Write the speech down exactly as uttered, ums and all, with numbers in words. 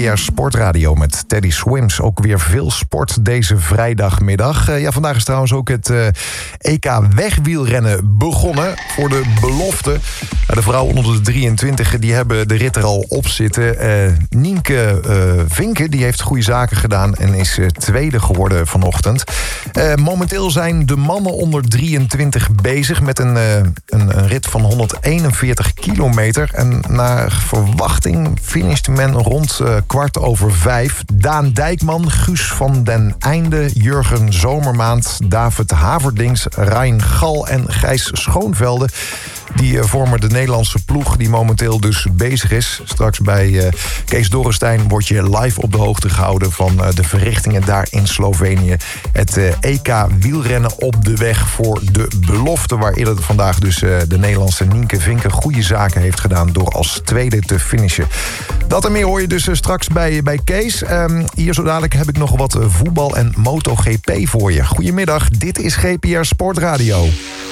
R Sportradio met Teddy Swims. Ook weer veel sport deze vrijdagmiddag. Uh, ja, vandaag is trouwens ook het uh, E K wegwielrennen begonnen voor de belofte. Uh, de vrouwen onder de drieëntwintig die hebben de rit er al op zitten. Uh, Nienke uh, Vinken die heeft goede zaken gedaan en is uh, tweede geworden vanochtend. Uh, momenteel zijn de mannen onder drieëntwintig bezig met een, uh, een, een rit van honderdeenenveertig kilometer. En naar verwachting finisht men rond uh, kwart over vijf. Daan Dijkman, Guus van den Einde, Jurgen Zomermaand, David Haverdings, Rijn Gal en Gijs Schoonvelde. Die uh, vormen de Nederlandse ploeg die momenteel dus bezig is. Straks bij uh, Kees Dorrestein wordt je live op de hoogte gehouden van uh, de verrichtingen daar in Slovenië. Het uh, E K wielrennen op de weg voor de belofte, waar eerder vandaag dus uh, de Nederlandse Nienke Vinken goede zaken heeft gedaan door als tweede te finishen. Dat en meer hoor je dus uh, straks bij, bij Kees. Um, hier zo dadelijk heb ik nog wat uh, voetbal en MotoGP voor je. Goedemiddag, dit is G P R Sportradio.